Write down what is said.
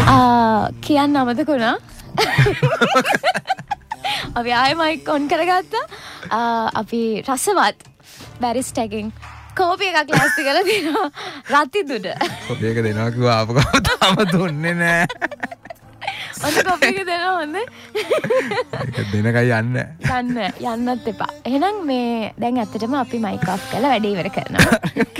කියන්න අමතක වුණා. අපි ආයෙ මයික් ඔන් කරගත්තා. අපි රසවත් බැරිස්ටගෙන් කෝපි එකක් ලෑස්ති කරලා දෙනවා රතිදුඩ. කෝපි එක දෙනවා කිව්වා ආපු ගමන් තාම දුන්නේ නෑ. ඔන්න කෝපි එක දෙනවා හොඳ. ඒක දෙනකයි යන්නත් එපා. එහෙනම් මේ දැන් ඇත්තටම අපි මයික් ඔෆ් කරලා වැඩේ ඉවර කරනවා.